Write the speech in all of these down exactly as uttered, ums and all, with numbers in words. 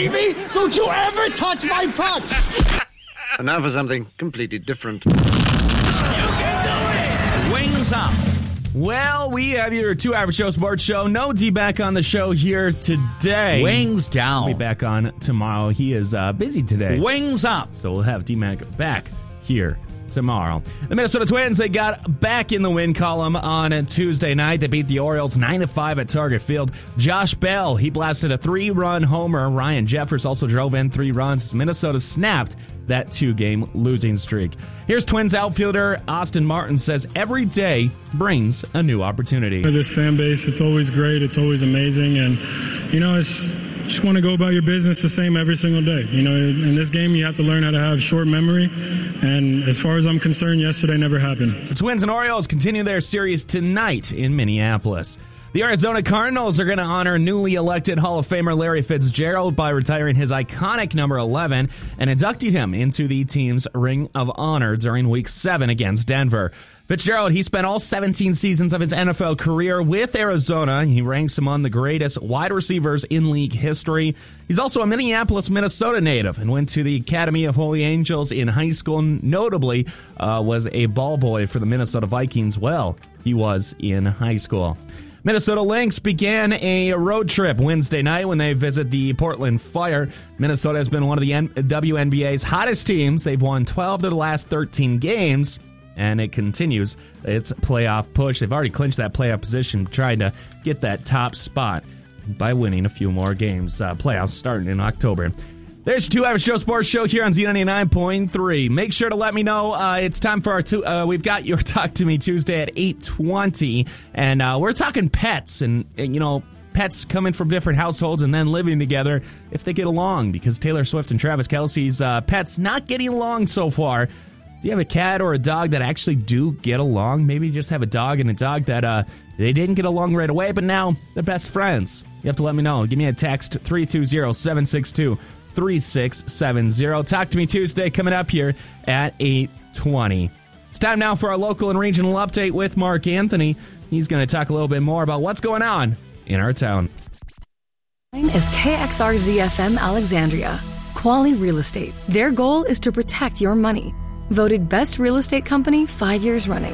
baby! Don't you ever touch my puck! And now for something completely different. Wings up. Well, we have your two Average Joe Sports Show. No D back on the show here today. Wings down. We'll be back on tomorrow. He is uh, busy today. Wings up. So we'll have D-Mac back here tomorrow. The Minnesota Twins, they got back in the win column on a Tuesday night. They beat the Orioles nine to five at Target Field. Josh Bell, he blasted a three-run homer. Ryan Jeffers also drove in three runs. Minnesota snapped that two-game losing streak. Here's Twins outfielder Austin Martin says every day brings a new opportunity. This fan base, it's always great. It's always amazing. And, you know, it's just want to go about your business the same every single day. You know, in this game, you have to learn how to have short memory. And as far as I'm concerned, yesterday never happened. The Twins and Orioles continue their series tonight in Minneapolis. The Arizona Cardinals are going to honor newly elected Hall of Famer Larry Fitzgerald by retiring his iconic number eleven and inducting him into the team's Ring of Honor during Week seven against Denver. Fitzgerald, he spent all seventeen seasons of his N F L career with Arizona. He ranks among the greatest wide receivers in league history. He's also a Minneapolis, Minnesota native and went to the Academy of Holy Angels in high school. Notably, uh, was a ball boy for the Minnesota Vikings. Well, he was in high school. Minnesota Lynx began a road trip Wednesday night when they visit the Portland Fire. Minnesota has been one of the N- W N B A's hottest teams. They've won twelve of their last thirteen games, and it continues its playoff push. They've already clinched that playoff position, trying to get that top spot by winning a few more games. Uh, playoffs starting in October. There's your two Average Joe Sports Show here on Z ninety-nine point three. Make sure to let me know. Uh, it's time for our two. Uh, we've got your Talk to Me Tuesday at eight twenty, and uh, we're talking pets and, and you know pets coming from different households and then living together if they get along. Because Taylor Swift and Travis Kelce's uh, pets not getting along so far. Do you have a cat or a dog that actually do get along? Maybe you just have a dog and a dog that uh, they didn't get along right away, but now they're best friends. You have to let me know. Give me a text three two zero, seven six two, three six seven zero. Talk to Me Tuesday coming up here at eight twenty. It's time now for our local and regional update with Mark Anthony. He's going to talk a little bit more about what's going on in our town. Is K X R Z F M Alexandria. Quali Real Estate. Their goal is to protect your money. Voted best real estate company five years running.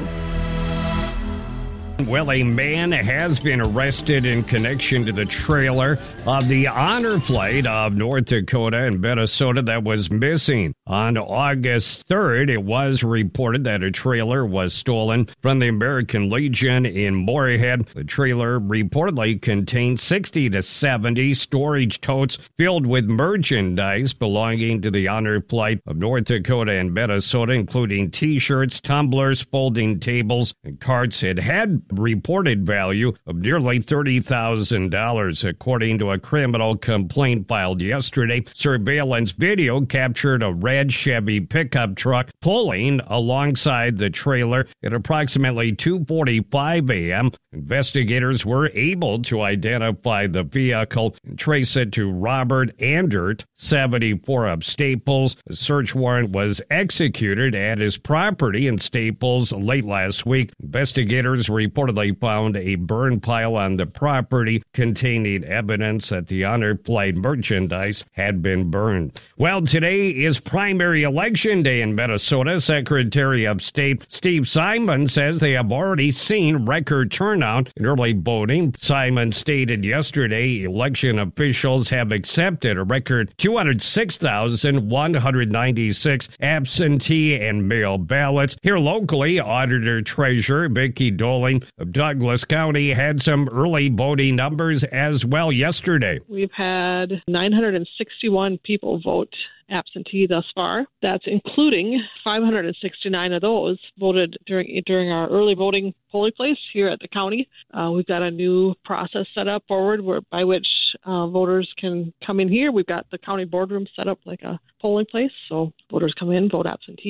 Well, a man has been arrested in connection to the trailer of the honor flight of North Dakota and Minnesota that was missing. On August third, it was reported that a trailer was stolen from the American Legion in Moorhead. The trailer reportedly contained sixty to seventy storage totes filled with merchandise belonging to the honor flight of North Dakota and Minnesota, including T-shirts, tumblers, folding tables, and carts. It had reported value of nearly thirty thousand dollars, according to a criminal complaint filed yesterday. Surveillance video captured a red Chevy pickup truck pulling alongside the trailer at approximately two forty-five a.m. Investigators were able to identify the vehicle and trace it to Robert Andert, seventy-four, of Staples. A search warrant was executed at his property in Staples late last week. Investigators reportedly found a burn pile on the property containing evidence that the honor flight merchandise had been burned. Well, today is primary election day in Minnesota. Secretary of State Steve Simon says they have already seen record turnout in early voting. Simon stated yesterday election officials have accepted a record two hundred six thousand one hundred ninety-six absentee and mail ballots. Here locally, Auditor Treasurer Vicki Doling of Douglas County had some early voting numbers as well yesterday. We've had nine hundred sixty-one people vote absentee thus far. That's including five hundred sixty-nine of those voted during during our early voting polling place here at the county. Uh, we've got a new process set up forward where by which uh, voters can come in here. We've got the county boardroom set up like a polling place, so voters come in, vote absentee,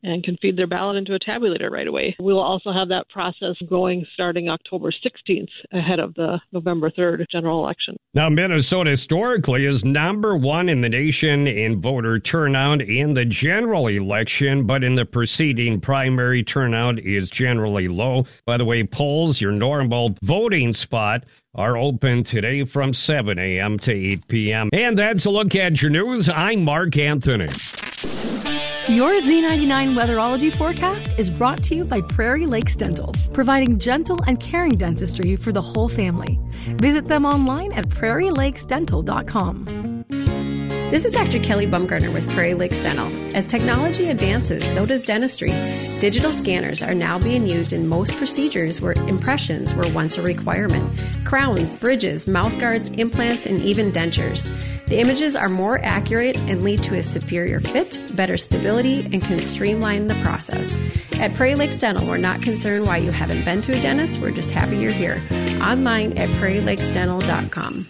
and can feed their ballot into a tabulator right away. We'll also have that process going starting October sixteenth ahead of the November third general election. Now, Minnesota historically is number one in the nation in voter turnout in the general election, but in the preceding primary, turnout is generally low. By the way, polls, your normal voting spot, are open today from seven a.m. to eight p.m. And that's a look at your news. I'm Mark Anthony. Your Z ninety-nine weatherology forecast is brought to you by Prairie Lakes Dental, providing gentle and caring dentistry for the whole family. Visit them online at prairie lakes dental dot com. This is Doctor Kelly Bumgarner with Prairie Lakes Dental. As technology advances, so does dentistry. Digital scanners are now being used in most procedures where impressions were once a requirement. Crowns, bridges, mouth guards, implants, and even dentures. The images are more accurate and lead to a superior fit, better stability, and can streamline the process. At Prairie Lakes Dental, we're not concerned why you haven't been to a dentist. We're just happy you're here. Online at prairie lakes dental dot com.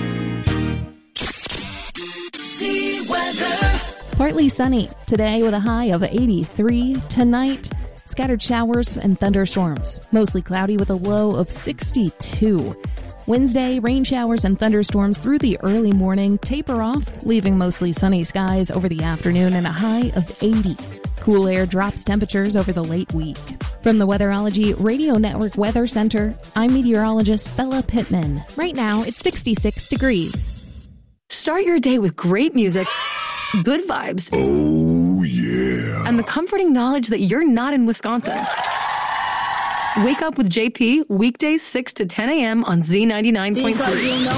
Partly sunny today with a high of eighty-three. Tonight, scattered showers and thunderstorms. Mostly cloudy with a low of sixty-two. Wednesday, rain showers and thunderstorms through the early morning taper off, leaving mostly sunny skies over the afternoon and a high of eighty. Cool air drops temperatures over the late week. From the Weatherology Radio Network Weather Center, I'm meteorologist Bella Pittman. Right now, it's sixty-six degrees. Start your day with great music, good vibes. Oh, yeah. And the comforting knowledge that you're not in Wisconsin. Wake up with J P, weekdays six to ten a.m. on Z ninety-nine point three.